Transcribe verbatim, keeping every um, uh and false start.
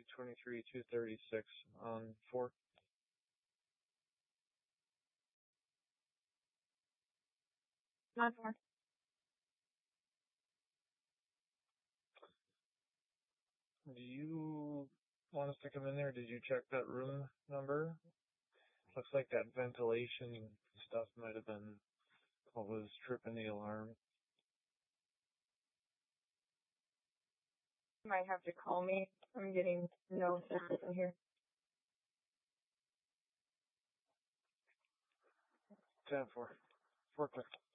twenty-three two thirty-six on four. On four. Do you want us to come in there? Did you check that room number? Looks like that ventilation stuff might have been what was tripping the alarm. You might have to call me. I'm getting no service in here. ten four. four quick.